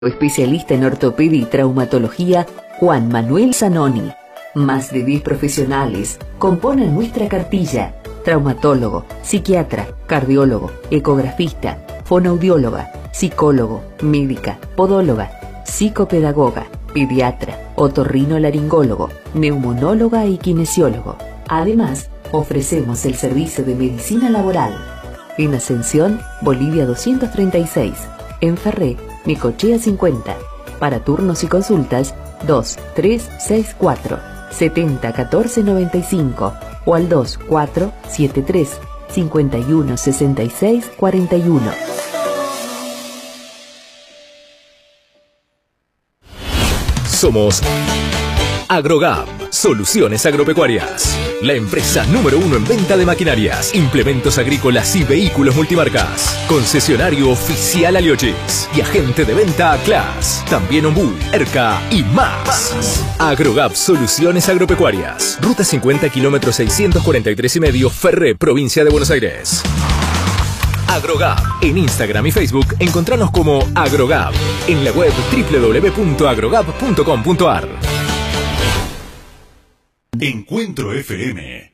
Especialista en ortopedia y traumatología, Juan Manuel Zanoni. Más de 10 profesionales componen nuestra cartilla: traumatólogo, psiquiatra, cardiólogo, ecografista, fonoaudióloga, psicólogo, médica, podóloga, psicopedagoga, pediatra, otorrinolaringólogo, neumonóloga y kinesiólogo. Además, ofrecemos el servicio de medicina laboral. En Ascensión, Bolivia 236. En Ferré, Necochea 50. Para turnos y consultas, 2364 70 14 95 o al 2473 51 66 41. Somos Agrogap, Soluciones Agropecuarias. La empresa número 1 en venta de maquinarias, implementos agrícolas y vehículos multimarcas. Concesionario oficial Aliochis y agente de venta Class. También Ombú, ERCA y más. Agrogap, Soluciones Agropecuarias. Ruta 50, kilómetro 643,5, Ferré, provincia de Buenos Aires. Agrogap. En Instagram y Facebook encontranos como Agrogap. En la web www.agrogap.com.ar. Encuentro FM